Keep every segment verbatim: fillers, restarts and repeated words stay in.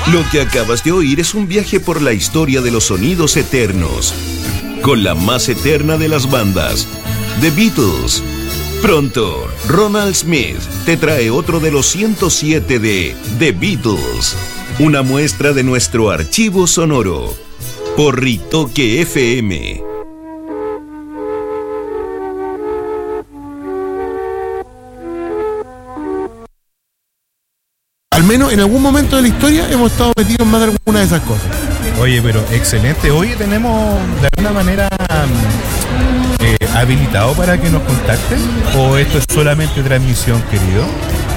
Lo que acabas de oír es un viaje por la historia de los sonidos eternos, con la más eterna de las bandas, The Beatles. Pronto, Ronald Smith te trae otro de los ciento siete de The Beatles, una muestra de nuestro archivo sonoro, por Ritoque F M. Al menos en algún momento de la historia hemos estado metidos en más de alguna de esas cosas. Oye, pero excelente. Hoy tenemos de alguna manera eh, habilitado para que nos contacten, o esto es solamente transmisión, querido.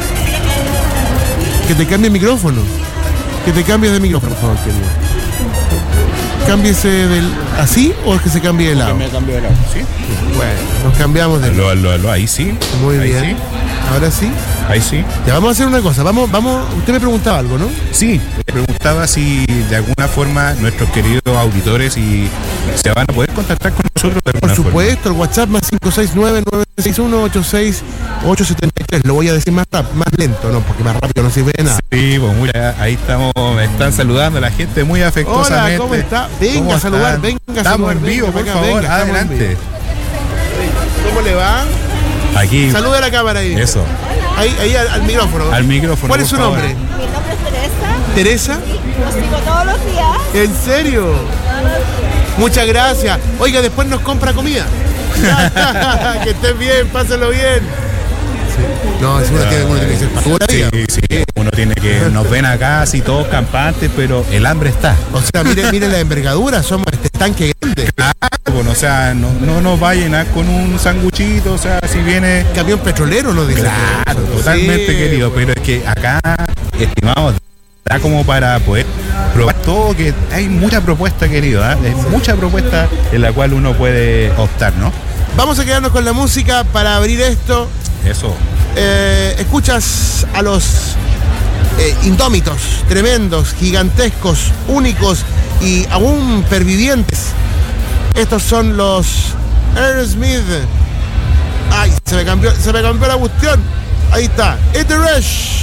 Que te cambie el micrófono. Que te cambies de micrófono, por favor, querido. Cámbiese del así o es que se cambie de lado. Que me cambio de lado, ¿sí? Bueno, nos cambiamos de lado. Aló, aló, aló, ahí sí. Muy ahí bien. Sí. Ahora sí. Ahí sí. Ya vamos a hacer una cosa. Vamos, vamos. Usted me preguntaba algo, ¿no? Sí, le preguntaba si de alguna forma nuestros queridos auditores y se van a poder contactar con nosotros de alguna Por supuesto, forma. el WhatsApp más cinco seis nueve, nueve seis uno, ocho seis ocho siete tres. Lo voy a decir más rap, más lento, ¿no? Porque más rápido no sirve de nada. Sí, pues mira, ahí estamos, me están saludando a la gente muy afectuosamente. Hola, ¿cómo está? Venga ¿Cómo a saludar, están? venga a Estamos saludar. en vivo, venga, por venga, favor, venga, estamos en adelante. vivo. ¿Cómo le va? Aquí. Saluda a la cámara ahí. Eso. Ahí, ahí al, al micrófono. Al micrófono. ¿Cuál es su por favor. nombre? Mi nombre es Teresa. ¿Teresa? Sí, los sigo todos los días. ¿En serio? Todos los días. Muchas gracias. Oiga, después nos compra comida. Que estén bien, pásenlo bien. Sí. No, es uno, tiene, uno tiene que ser pastora. Sí, sí, uno tiene que, nos ven acá así todos campantes, pero el hambre está. O sea, mire, mire la envergadura, somos este tanque grande. Claro, bueno, o sea, no, no nos va a llenar con un sanguchito, o sea, si viene... Camión petrolero, ¿no? Dice. Claro, totalmente, Sí, querido, bueno. pero es que acá, estimados, da como para poder probar todo, que hay mucha propuesta, querido, ¿eh? Hay mucha propuesta en la cual uno puede optar, ¿no? Vamos a quedarnos con la música para abrir esto. Eso. Eh, escuchas a los eh, indómitos, tremendos, gigantescos, únicos y aún pervivientes. Estos son los Aerosmith. Ay, se me cambió, se me cambió la cuestión. Ahí está. It's the Rush.